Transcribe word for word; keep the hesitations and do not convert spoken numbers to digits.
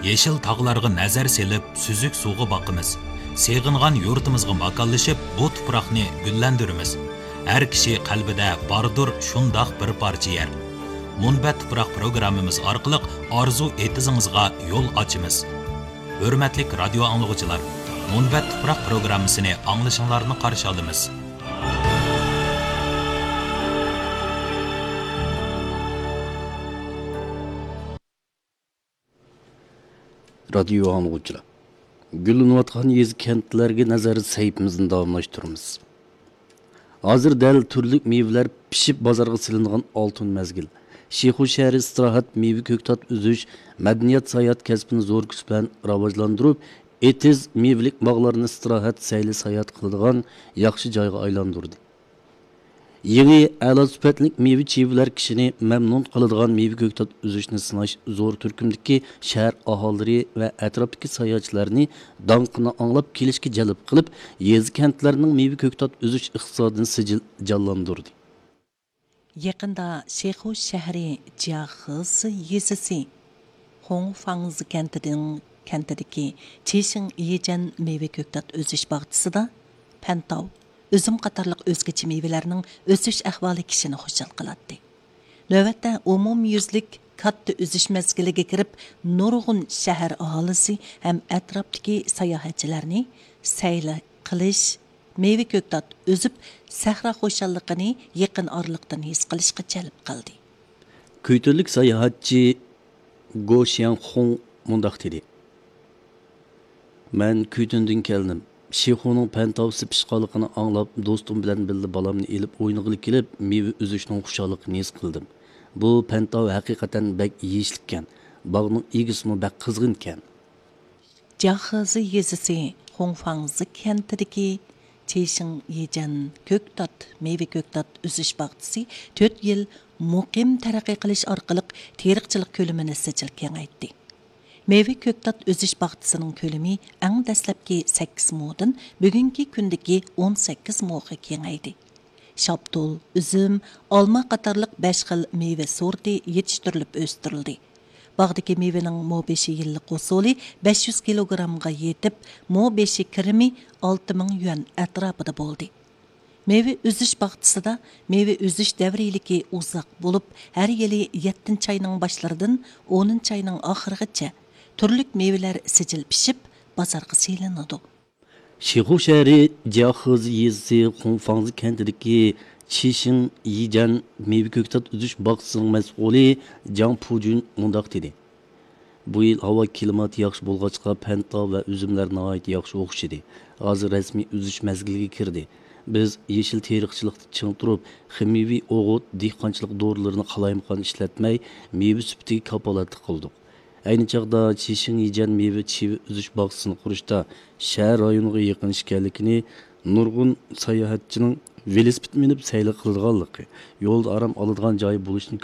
Yeşil tağlarga nazar selip, süzük suğu bakımız. Seğingan yurtimizga makallaşıp, bu tuproqni güllendirimiz. Her kişi qalbida bardur şundaq bir parça yer. Munbat tuproq programmamiz orqali arzu etizingizga yo'l ochimiz. Hurmatli radio anglag'uchilar, Munbat tuproq programmasini anglashinglarni qarshi olamiz. Radio anglag'uchilar, gullanayotgan yez kentlarga nazar saytimizni davomlashtiramiz. Hozir dal turli meyveler pishib bozorga silingan oltin mezgil. Şixu şəhəri istirohat meyve köktat üzüş, madaniyat sayat kasbini zo'r kuch bilan rivojlantirib, etiz meyvelik bog'larni istirohat sayli sayat qiladigan yaxshi joyga aylantirdi. Yangi a'lo sifatlik meyve chevalar kishini mamnun qiladigan meyve köktat üzüşni sinash zo'r turkumdagi shahar aholilari va atrofdagi sayohatchilarni donqini anglab kelishga jalb qilib, yez kentlarning meyve köktat üzüş iqtisodini sijil jonlantirdi. Yaqinda Şixu shahri Jiaxiz yezisi Hongfangzi kentining kentidagi Chixin Yijan meyve köktat o'sish bog'chisida Pantau, üzüm qatorliq o'zgacha meyvelarning o'sish ahvoli kishini xushal qiladi. Navbatda umumyuzlik katta o'sish mezgiliga kirib, nurg'un shahar aholisi ham atrofdagi sayohatchilarni sayla qilish, meyve köktat o'zib, sahra xo'shalligini yaqin orliqdan his qilishga jalb qildi. Kuytunlik sayohatchi Go Xianhong mundaq dedi. Men Kuytundan keldim. Şixuning Pantavsi pishqanligini anglab, do'stim bilan birga balamni elib o'ynag'ili kelib, meyve o'zishning xushalligini his qildim. Bu Pantav haqiqatan bak yeyishlikkan. Bog'ning egisimi bak qizg'inkan. Jiaxiz yezisi Hongfangzi kentidagi Chixin Yijan köktat meyve köktat o'sish bog'chisi to'rt yil muqim taraqqiy qilish orqali teriqchilik ko'lamini sijil kengaytdi. Meyve köktat o'sish bog'chisining ko'lami eng dastlabki sakkiz mo'dan bugungi kundagi o'n sakkiz mo'ga kengaydi. Shaptul, üzüm, olma qatorliq besh xil meyve sorti yetishtirilib o'stirildi. Bog'dagi meyvening mo beshi yillik usuli besh yuz kilogramga yetib, mo beshi kirimi olti ming yuan atrofida bo'ldi. Meyve o'sish bog'chisida meyve o'sish davriyaligi uzoq bo'lib, har yili yettinchi oyning boshlaridan o'ninchi oyning oxirigacha turli meyvelar sijil pishib, bozorga selinadi. Şixu shahri Jiaxiz yezisi Hongfangzi kentidagi Chixin Yijan meyve köktat o'sish bog'chisining mas'uli Jiang Pujun mundaq dedi. Bu yil havo klimati yaxshi bo'lg'achqa Pantau va üzümlar nihoyat yaxshi o'xshidi. Hozir rasmiy o'sish mezgiliga kirdi. Biz yeşil teriqchilikni ching turib, ximiviy o'g'it, dehqonchilik dorilarini qalaymaqon ishlatmay, meyve sufatiga kapolatlik qildik. Ayni chaqda Chixin Yijan meyve cheva o'sish bog'chisini qurishda shahar rayoniga yaqin ekanligini, nurg'un sayohatchining velosiped minib sayli qilganligi, yo'lda aram oladigan joyi bo'lishini